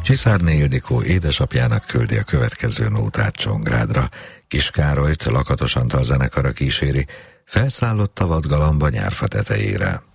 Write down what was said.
Csiszárné Ildikó édesapjának küldi a következő nótát Csongrádra. Kis Károlyt Lakatos Antal zenekara kíséri, felszállott a vadgalamba nyárfa tetejére.